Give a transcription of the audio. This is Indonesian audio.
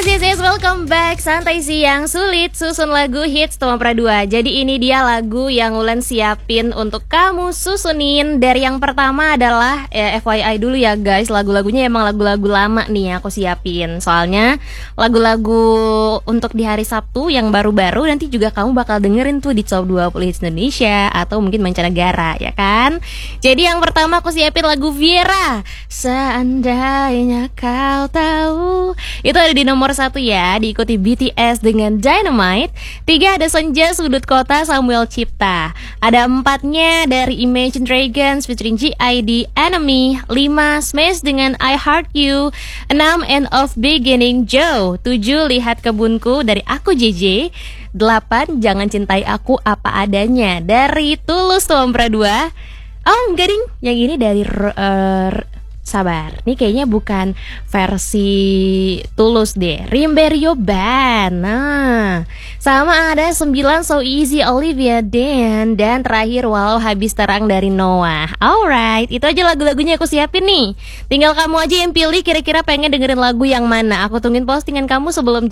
Yes, welcome back. Santai siang sulit, susun lagu hits Tomapra 2. Jadi ini dia lagu yang Ulen siapin untuk kamu susunin. Dari yang pertama adalah FYI dulu ya guys, lagu-lagunya emang lagu-lagu lama nih aku siapin. Soalnya lagu-lagu untuk di hari Sabtu yang baru-baru nanti juga kamu bakal dengerin tuh di Top 20 Hits Indonesia atau mungkin mancanegara, ya kan? Jadi yang pertama aku siapin lagu Viera, Seandainya Kau Tahu. Itu ada di nomor 1 ya, diikuti BTS dengan Dynamite. 3 ada Senja Sudut Kota Samuel Cipta. Ada 4-nya dari Imagine Dragons featuring GID Enemy. 5 Smash dengan I Heart You. 6 End of Beginning Joe. 7 Lihat Kebunku dari Aku JJ. 8 Jangan Cintai Aku Apa Adanya dari Tulus Tomapra 2. Oh enggak ding, yang ini dari sabar, ini kayaknya bukan versi Tulus deh, Rimberio Band. Nah, sama ada 9 So Easy Olivia Dan. Dan terakhir Walau Habis Terang dari Noah. Alright, itu aja lagu-lagunya aku siapin nih. Tinggal kamu aja yang pilih kira-kira pengen dengerin lagu yang mana. Aku tungguin postingan kamu sebelum